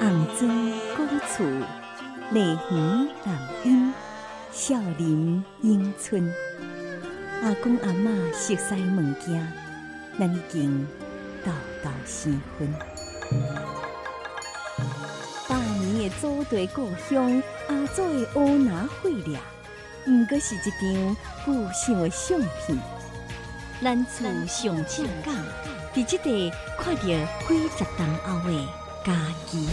红砖古厝，梨园南荫，少林永春。阿公阿嬷熟悉物件，咱已经道道生分。百年的祖地故乡，阿祖的乌拿血掠，毋过是一张旧相的相片。咱厝上正港，伫即地看到几十栋后的家己。